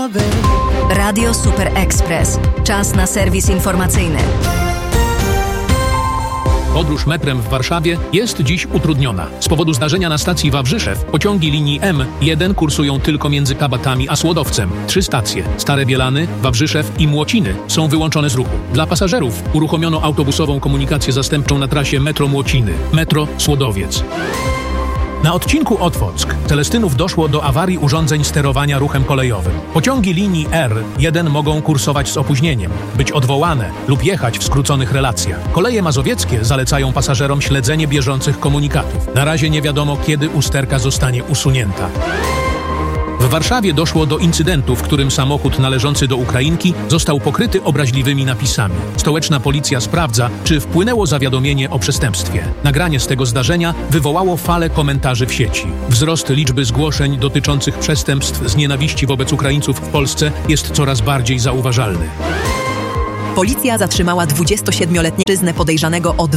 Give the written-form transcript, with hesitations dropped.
Radio Super Express. Czas na serwis informacyjny. Podróż metrem w Warszawie jest dziś utrudniona. Z powodu zdarzenia na stacji Wawrzyszew pociągi linii M1 kursują tylko między Kabatami a Słodowcem. 3 stacje, Stare Bielany, Wawrzyszew i Młociny, są wyłączone z ruchu. Dla pasażerów uruchomiono autobusową komunikację zastępczą na trasie metro Młociny, metro Słodowiec. Na odcinku Otwock Celestynów doszło do awarii urządzeń sterowania ruchem kolejowym. Pociągi linii R1 mogą kursować z opóźnieniem, być odwołane lub jechać w skróconych relacjach. Koleje mazowieckie zalecają pasażerom śledzenie bieżących komunikatów. Na razie nie wiadomo, kiedy usterka zostanie usunięta. W Warszawie doszło do incydentu, w którym samochód należący do Ukrainki został pokryty obraźliwymi napisami. Stołeczna policja sprawdza, czy wpłynęło zawiadomienie o przestępstwie. Nagranie z tego zdarzenia wywołało falę komentarzy w sieci. Wzrost liczby zgłoszeń dotyczących przestępstw z nienawiści wobec Ukraińców w Polsce jest coraz bardziej zauważalny. Policja zatrzymała 27-letniego mężczyznę podejrzanego o